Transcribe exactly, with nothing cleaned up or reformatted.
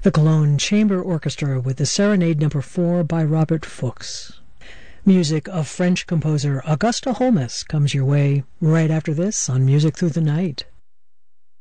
The Cologne Chamber Orchestra with the Serenade Number four by Robert Fuchs. Music of French composer Auguste Holmes comes your way right after this on Music Through the Night.